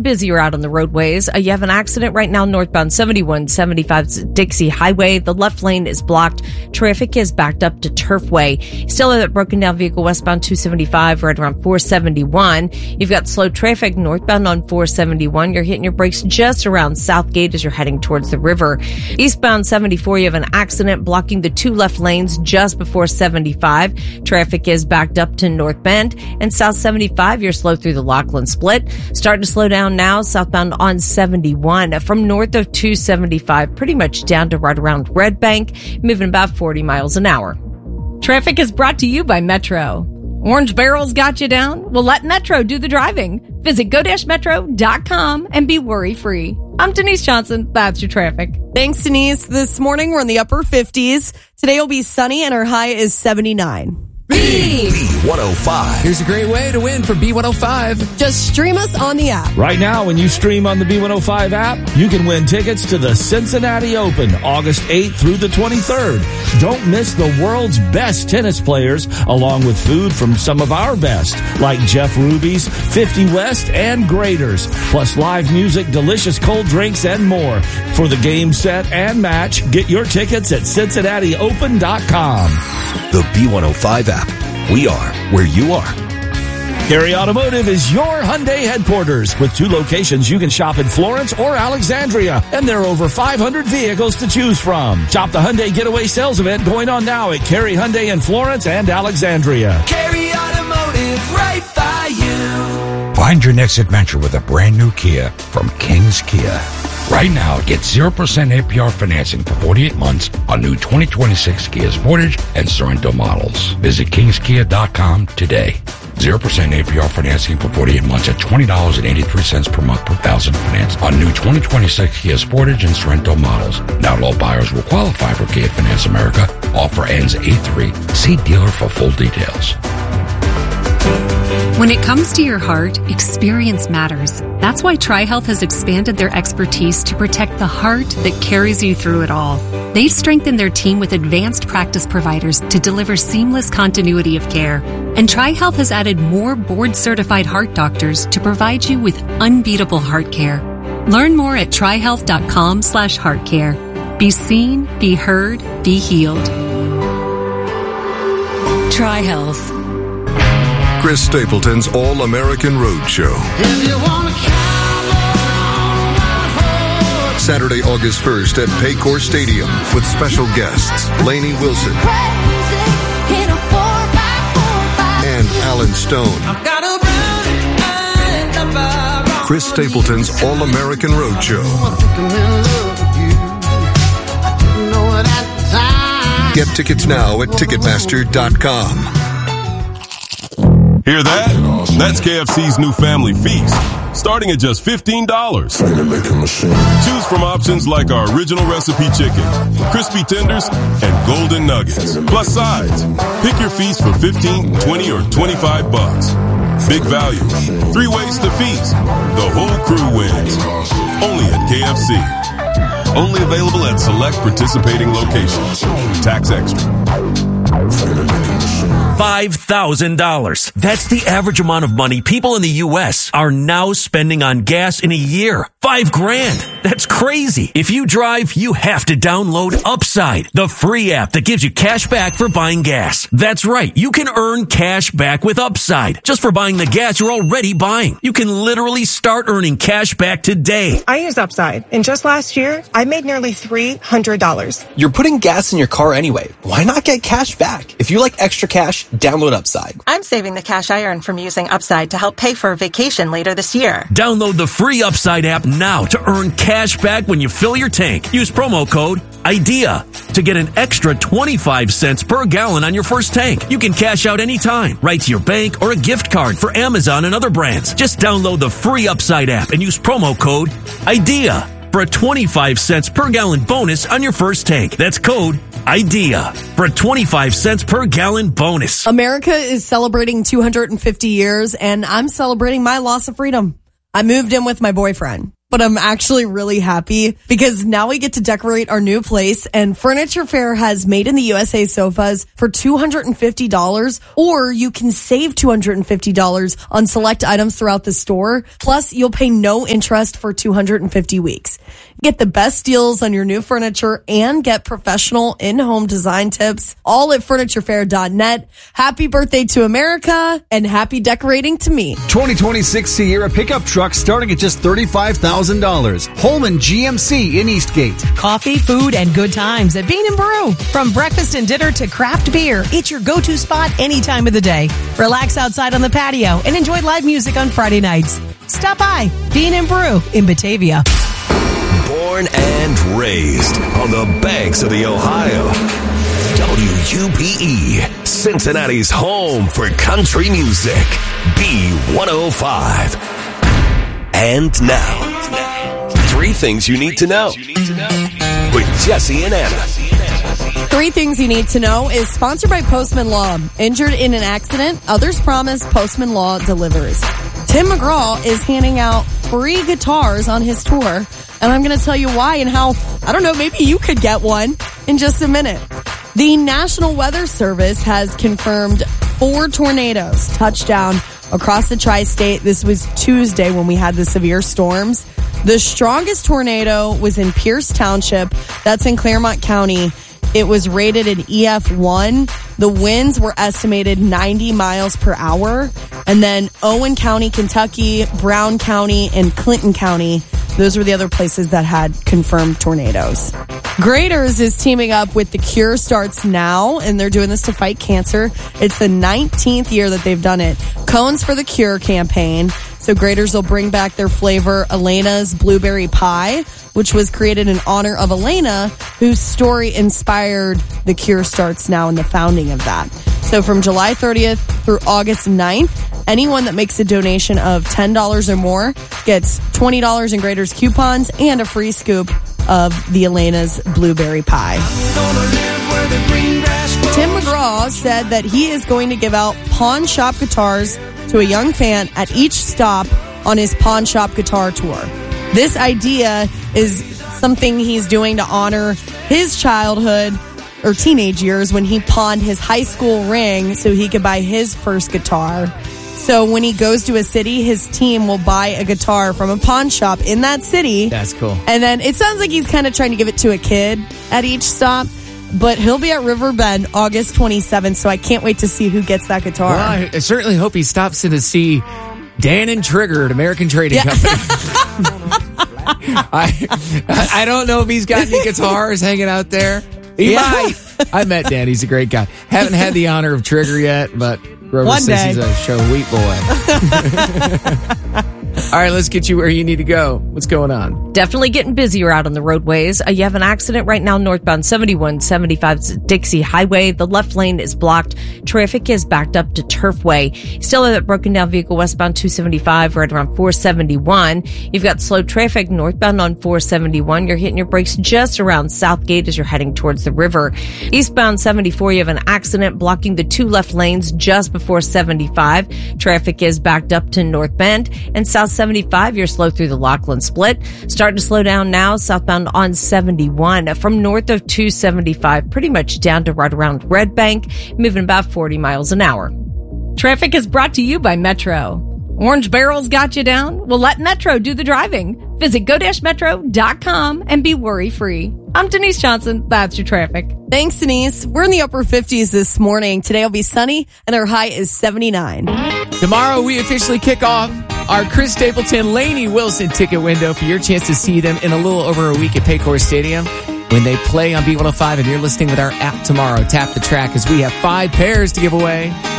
busier out on the roadways. You have an accident right now northbound 7175 Dixie Highway. The left lane is blocked. Traffic is backed up to Turfway. Still have that broken down vehicle westbound 275 right around 471. You've got slow traffic northbound on 471. You're hitting your brakes just around Southgate as you're heading towards the river. Eastbound 74, you have an accident blocking the two left lanes just before 75. Traffic is backed up to North Bend. And South 75, you're slow through the Lachlan Split. Starting to slow down now southbound on 71 from north of 275, pretty much down to right around Red Bank, moving about 40 miles an hour. Traffic is brought to you by Metro. Orange Barrel's got you down? Well, let Metro do the driving. Visit go-metro.com and be worry-free. I'm Denise Johnson. That's your traffic. Thanks, Denise. This morning, we're in the upper 50s. Today will be sunny and our high is 79. B105. Here's a great way to win for B105. Just stream us on the app. Right now, when you stream on the B105 app, you can win tickets to the Cincinnati Open, August 8th through the 23rd. Don't miss the world's best tennis players, along with food from some of our best, like Jeff Ruby's, 50 West, and Graders, plus live music, delicious cold drinks, and more. For the game, set, and match, get your tickets at CincinnatiOpen.com. The B105 app. We are where you are. Gary Automotive is your Hyundai headquarters. With 2 locations, you can shop in Florence or Alexandria. And there are over 500 vehicles to choose from. Shop the Hyundai Getaway Sales Event going on now at Cary Hyundai in Florence and Alexandria. Cary Automotive, right by you. Find your next adventure with a brand new Kia from King's Kia. Right now, get 0% APR financing for 48 months on new 2026 Kia Sportage and Sorento models. Visit kingskia.com today. 0% APR financing for 48 months at $20.83 per month per thousand financed on new 2026 Kia Sportage and Sorento models. Not all buyers will qualify for Kia Finance America. Offer ends 8/3. See dealer for full details. When it comes to your heart, experience matters. That's why TriHealth has expanded their expertise to protect the heart that carries you through it all. They've strengthened their team with advanced practice providers to deliver seamless continuity of care. And TriHealth has added more board-certified heart doctors to provide you with unbeatable heart care. Learn more at trihealth.com/heartcare. Be seen, be heard, be healed. TriHealth. Chris Stapleton's All-American Roadshow. Saturday, August 1st at Paycor Stadium with special guests Lainey Wilson and Alan Stone. Chris Stapleton's All-American Roadshow. Get tickets now at Ticketmaster.com. Hear that? That's KFC's new family feast, starting at just $15. Choose from options like our original recipe chicken, crispy tenders, and golden nuggets, plus sides. Pick your feast for $15, $20, or $25. Big value. 3 ways to feast. The whole crew wins. Only at KFC. Only available at select participating locations. Tax extra. $5,000. That's the average amount of money people in the U.S. are now spending on gas in a year. $5,000. That's crazy. If you drive, you have to download Upside, the free app that gives you cash back for buying gas. That's right. You can earn cash back with Upside just for buying the gas you're already buying. You can literally start earning cash back today. I use Upside, and just last year, I made nearly $300. You're putting gas in your car anyway. Why not get cash back? If you like extra cash, download Upside. I'm saving the cash I earn from using Upside to help pay for a vacation later this year. Download the free Upside app now to earn cash back when you fill your tank. Use promo code IDEA to get an extra 25 cents per gallon on your first tank. You can cash out anytime, right to your bank or a gift card for Amazon and other brands. Just download the free Upside app and use promo code IDEA for a 25 cents per gallon bonus on your first tank. That's code IDEA for a 25 cents per gallon bonus. America is celebrating 250 years, and I'm celebrating my loss of freedom. I moved in with my boyfriend, but I'm actually really happy because now we get to decorate our new place, and Furniture Fair has made in the USA sofas for $250, or you can save $250 on select items throughout the store. Plus, you'll pay no interest for 250 weeks. Get the best deals on your new furniture and get professional in-home design tips all at FurnitureFair.net. Happy birthday to America and happy decorating to me. 2026 Sierra pickup truck starting at just $35,000. Holman GMC in Eastgate. Coffee, food, and good times at Bean & Brew. From breakfast and dinner to craft beer, it's your go-to spot any time of the day. Relax outside on the patio and enjoy live music on Friday nights. Stop by Bean & Brew in Batavia. Born and raised on the banks of the Ohio. WUPE, Cincinnati's home for country music. B105. And now, 3 things you need to know with Jesse and Anna. 3 things you need to know is sponsored by Postman Law. Injured in an accident, others promise, Postman Law delivers. Tim McGraw is handing out free guitars on his tour, and I'm going to tell you why and how, I don't know, maybe you could get one in just a minute. The National Weather Service has confirmed 4 tornadoes touched down across the tri-state. This was Tuesday when we had the severe storms. The strongest tornado was in Pierce Township. That's in Claremont County. It was rated an EF1. The winds were estimated 90 miles per hour. And then Owen County, Kentucky, Brown County, and Clinton County, those were the other places that had confirmed tornadoes. Graders is teaming up with The Cure Starts Now, and they're doing this to fight cancer. It's the 19th year that they've done it. Cones for the Cure campaign. So Graders will bring back their flavor, Elena's Blueberry Pie, which was created in honor of Elena, whose story inspired The Cure Starts Now and the founding of that. So from July 30th through August 9th, anyone that makes a donation of $10 or more gets $20 in Graders coupons and a free scoop of the Elena's Blueberry Pie. Tim McGraw said that he is going to give out pawn shop guitars to a young fan at each stop on his pawn shop guitar tour. This idea is something he's doing to honor his childhood or teenage years when he pawned his high school ring so he could buy his first guitar. So when he goes to a city, his team will buy a guitar from a pawn shop in that city. That's cool. And then it sounds like he's kind of trying to give it to a kid at each stop. But he'll be at River Bend August 27th, so I can't wait to see who gets that guitar. Well, I certainly hope he stops in to see Dan and Trigger at American Trading Company. I don't know if he's got any guitars hanging out there. He might. I met Dan. He's a great guy. Haven't had the honor of Trigger yet, but Grover says he's a show wheat boy. All right, let's get you where you need to go. What's going on? Definitely getting busier out on the roadways. You have an accident right now northbound 7175 Dixie Highway. The left lane is blocked. Traffic is backed up to Turfway. Still have that broken down vehicle westbound 275 right around 471. You've got slow traffic northbound on 471. You're hitting your brakes just around Southgate as you're heading towards the river. Eastbound 74, you have an accident blocking the 2 left lanes just before 75. Traffic is backed up to North Bend. And South 75, you're slow through the Laughlin split. Starting to slow down now, southbound on 71 from north of 275, pretty much down to right around Red Bank, moving about 40 miles an hour. Traffic is brought to you by Metro. Orange Barrel's got you down? Well, let Metro do the driving. Visit go-metro.com and be worry-free. I'm Denise Johnson. That's your traffic. Thanks, Denise. We're in the upper 50s this morning. Today will be sunny, and our high is 79. Tomorrow, we officially kick off our Chris Stapleton, Lainey Wilson ticket window for your chance to see them in a little over a week at Paycor Stadium when they play on B105, and you're listening with our app tomorrow. Tap the track as we have 5 pairs to give away.